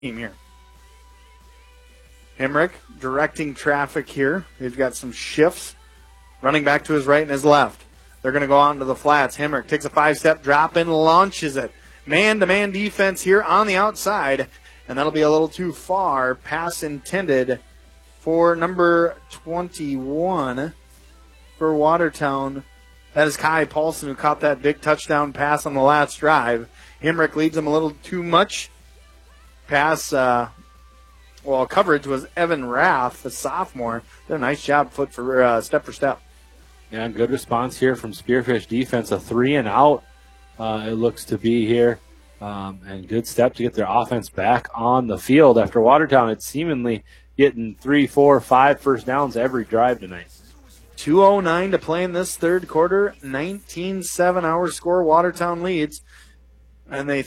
team here. Hemrick directing traffic here. They've got some shifts. Running back to his right and his left. They're going to go out into the flats. Hemrick takes a 5-step drop and launches it. Man-to-man defense here on the outside. And that'll be a little too far. Pass intended for number 21 for Watertown. That is Kai Paulson, who caught that big touchdown pass on the last drive. Hemrick leads him a little too much. Coverage was Evan Rath, the sophomore. Did a nice job step for step. Yeah, good response here from Spearfish defense. A 3-and-out it looks to be here. And good step to get their offense back on the field after Watertown had seemingly getting 3, 4, 5 first downs every drive tonight. 2:09 to play in this third quarter. 19-7 our score. Watertown leads. And they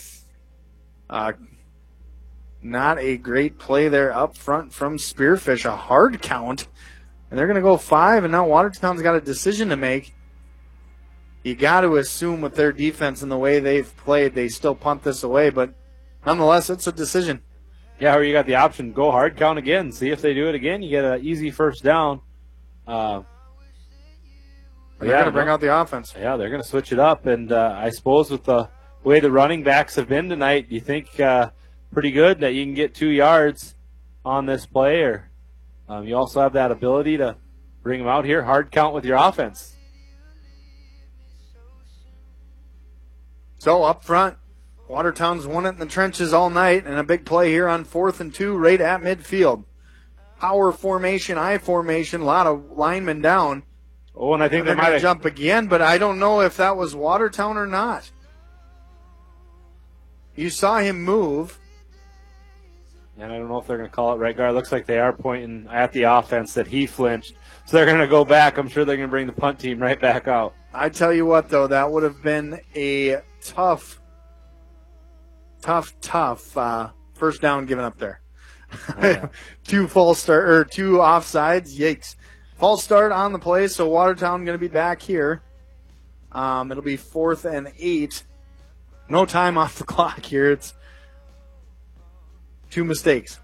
not a great play there up front from Spearfish. A hard count. And they're going to go 5, and now Watertown's got a decision to make. You got to assume with their defense and the way they've played, they still punt this away. But nonetheless, it's a decision. Yeah, or you got the option, go hard count again. See if they do it again. You get an easy first down. They're going to bring out the offense. Yeah, they're going to switch it up. And I suppose with the way the running backs have been tonight, do you think pretty good that you can get 2 yards on this play? Or you also have that ability to bring them out here, hard count with your offense. So up front, Watertown's won it in the trenches all night, and a big play here on 4th and 2 right at midfield. Power formation, I formation, a lot of linemen down. Oh, and I think they're going to jump again, but I don't know if that was Watertown or not. You saw him move. And I don't know if they're going to call it right guard. Looks like they are pointing at the offense that he flinched. So they're going to go back. I'm sure they're going to bring the punt team right back out. I tell you what, though, that would have been a tough first down given up there. Yeah. 2 offsides. Yikes. False start on the play, so Watertown going to be back here. It'll be 4th and 8. No time off the clock here. It's 2 mistakes.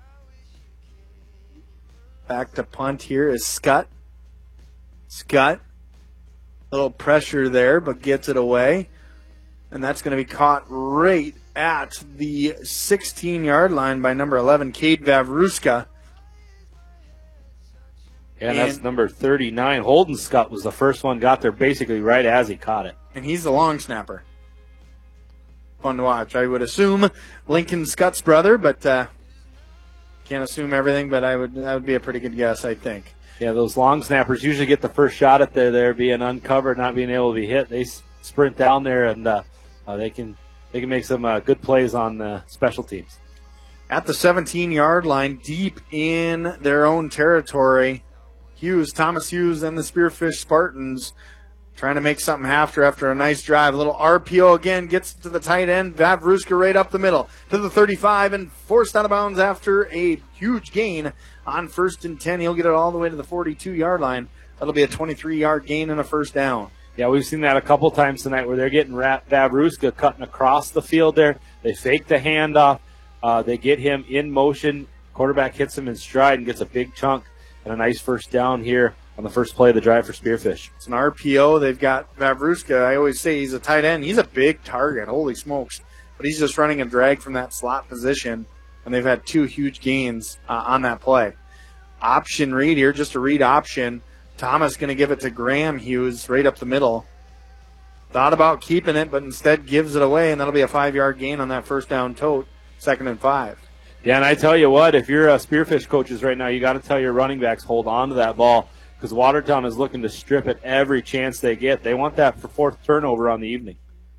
Back to punt here is Scott. Scott, little pressure there, but gets it away. And that's going to be caught right at the 16-yard line by number 11, Cade Vavruska. Yeah, and that's number 39. Holden Scott was the first one, got there basically right as he caught it. And he's the long snapper. Fun to watch. I would assume Lincoln Scott's brother, but can't assume everything, but that would be a pretty good guess, I think. Yeah, those long snappers usually get the first shot at there being uncovered, not being able to be hit. They sprint down there, and they can make some good plays on the special teams. At the 17-yard line, deep in their own territory, Thomas Hughes and the Spearfish Spartans trying to make something after a nice drive. A little RPO again, gets to the tight end. Vavruska right up the middle to the 35 and forced out of bounds after a huge gain on 1st and 10. He'll get it all the way to the 42-yard line. That'll be a 23-yard gain and a first down. Yeah, we've seen that a couple times tonight where they're getting Vavruska cutting across the field there. They fake the handoff. They get him in motion. Quarterback hits him in stride and gets a big chunk and a nice first down here on the first play of the drive for Spearfish. It's an RPO. They've got Vavruska. I always say he's a tight end. He's a big target. Holy smokes. But he's just running a drag from that slot position, and they've had 2 huge gains on that play. Option read here, just a read option. Thomas going to give it to Graham Hughes right up the middle. Thought about keeping it, but instead gives it away, and that'll be a 5-yard gain on that first down tote, 2nd and 5. Yeah, and I tell you what, if you're Spearfish coaches right now, you got to tell your running backs hold on to that ball because Watertown is looking to strip it every chance they get. They want that for 4th turnover on the evening.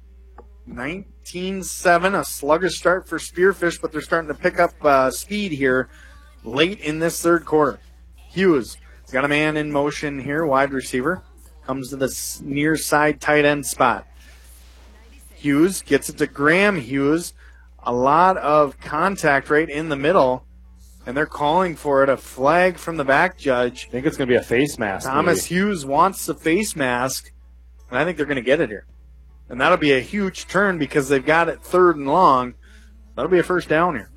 19-7, a sluggish start for Spearfish, but they're starting to pick up speed here late in this third quarter. Hughes has got a man in motion here, wide receiver. Comes to the near side tight end spot. Hughes gets it to Graham Hughes. A lot of contact right in the middle, and they're calling for it, a flag from the back judge. I think it's going to be a face mask. Thomas Hughes wants the face mask, and I think they're going to get it here. And that'll be a huge turn because they've got it 3rd and long. That'll be a first down here.